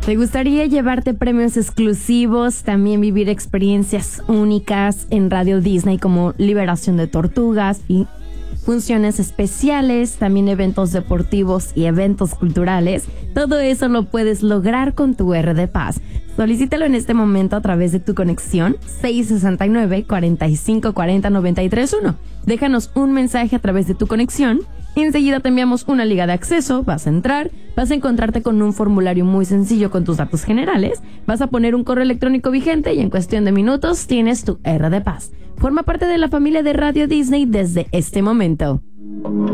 ¿Te gustaría llevarte premios exclusivos, también vivir experiencias únicas en Radio Disney como liberación de tortugas, funciones especiales, también eventos deportivos y eventos culturales? Todo eso lo puedes lograr con tu RD Pass. Solicítalo en este momento a través de tu conexión 669-4540-931. Déjanos un mensaje a través de tu conexión. Enseguida te enviamos una liga de acceso, vas a entrar, vas a encontrarte con un formulario muy sencillo con tus datos generales, vas a poner un correo electrónico vigente y en cuestión de minutos tienes tu RD Pass. Forma parte de la familia de Radio Disney desde este momento.